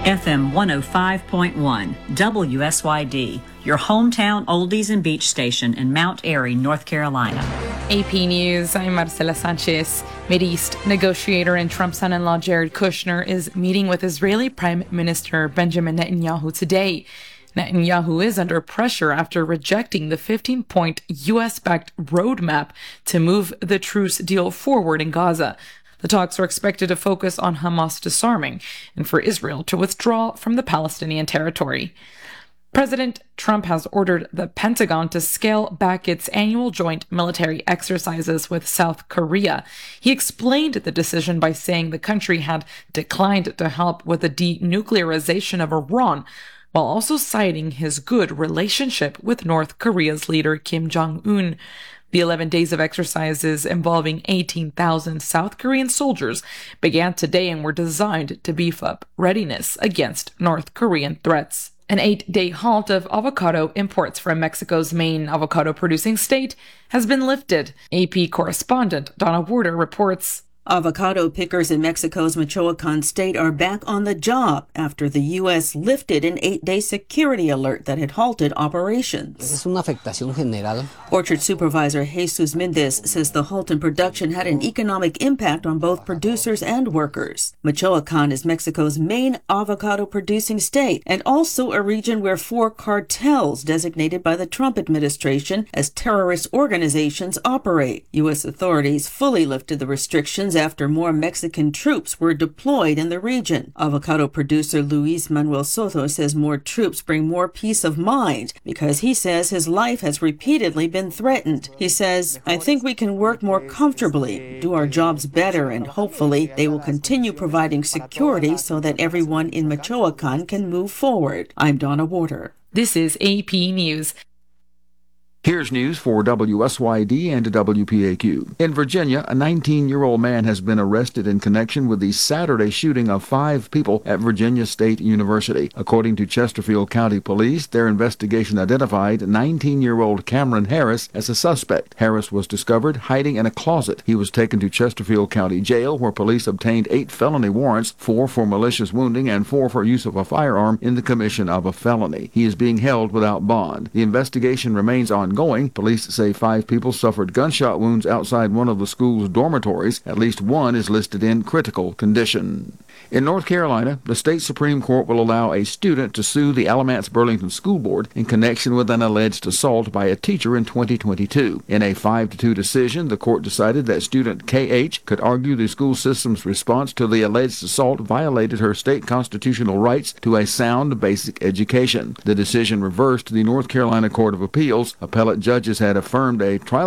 FM 105.1, WSYD, your hometown oldies and beach station in Mount Airy, North Carolina. AP News, I'm Marcela Sanchez. Mideast negotiator and Trump's son-in-law Jared Kushner is meeting with Israeli Prime Minister Benjamin Netanyahu today. Netanyahu is under pressure after rejecting the 15-point U.S.-backed roadmap to move the truce deal forward in Gaza. The talks are expected to focus on Hamas disarming and for Israel to withdraw from the Palestinian territory. President Trump has ordered the Pentagon to scale back its annual joint military exercises with South Korea. He explained the decision by saying the country had declined to help with the denuclearization of Iran, while also citing his good relationship with North Korea's leader Kim Jong-un. The 11 days of exercises involving 18,000 South Korean soldiers began today and were designed to beef up readiness against North Korean threats. An 8-day halt of avocado imports from Mexico's main avocado-producing state has been lifted. AP correspondent Donna Warder reports. Avocado pickers in Mexico's Michoacan state are back on the job after the U.S. lifted an 8-day security alert that had halted operations. Es una afectación general. Orchard supervisor Jesus Mendez says the halt in production had an economic impact on both producers and workers. Michoacan is Mexico's main avocado-producing state and also a region where 4 cartels designated by the Trump administration as terrorist organizations operate. U.S. authorities fully lifted the restrictions after more Mexican troops were deployed in the region. Avocado producer Luis Manuel Soto says more troops bring more peace of mind because he says his life has repeatedly been threatened. He says, I think we can work more comfortably, do our jobs better, and hopefully they will continue providing security so that everyone in Michoacan can move forward. I'm Donna Warder. This is AP News. Here's news for WSYD and WPAQ. In Virginia, a 19-year-old man has been arrested in connection with the Saturday shooting of 5 people at Virginia State University. According to Chesterfield County Police, their investigation identified 19-year-old Cameron Harris as a suspect. Harris was discovered hiding in a closet. He was taken to Chesterfield County Jail, where police obtained 8 felony warrants, 4 for malicious wounding and 4 for use of a firearm in the commission of a felony. He is being held without bond. The investigation remains ongoing. Police say 5 people suffered gunshot wounds outside one of the school's dormitories. At least 1 is listed in critical condition. In North Carolina, the state Supreme Court will allow a student to sue the Alamance Burlington School Board in connection with an alleged assault by a teacher in 2022. In a 5-2 decision, the court decided that student KH could argue the school system's response to the alleged assault violated her state constitutional rights to a sound basic education. The decision reversed the North Carolina Court of Appeals. Appellate judges had affirmed a trial